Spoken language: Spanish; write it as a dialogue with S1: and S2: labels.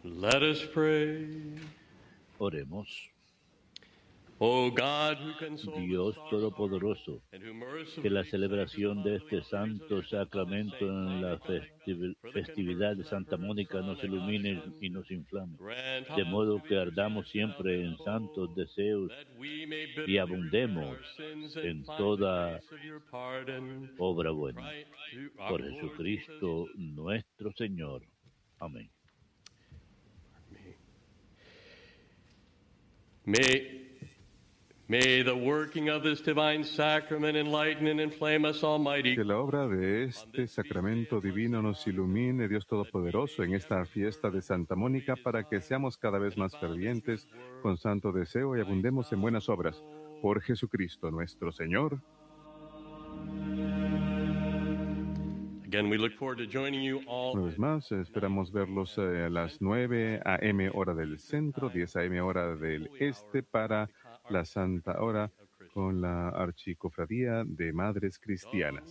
S1: Let us pray.
S2: Oremos.
S1: O God, who consoles
S2: Dios
S1: us
S2: Todopoderoso,
S1: and who mercifully
S2: que la celebración de este santo sacramento en la festividad de Santa Mónica nos ilumine y nos inflame,
S1: grant
S2: de modo que
S1: us
S2: ardamos siempre en santos deseos
S1: that we may
S2: y
S1: bitterly
S2: abundemos
S1: repent our sins and
S2: en
S1: find
S2: toda
S1: the grace of your pardon.
S2: obra buena.
S1: Right through our
S2: Por
S1: Lord
S2: Jesucristo nuestro Señor. Amén.
S1: May the working of this divine sacrament enlighten and inflame us, Almighty.
S3: Que la obra de este sacramento divino nos ilumine, Dios Todopoderoso, en esta fiesta de Santa Mónica, para que seamos cada vez más fervientes, con santo deseo y abundemos en buenas obras. Por Jesucristo nuestro Señor.
S1: Again, we look forward to joining you all.
S3: Una vez más, esperamos verlos a las 9 a.m. hora del centro, 10 a.m. hora del este, para la Santa Hora con la Archicofradía de Madres Cristianas.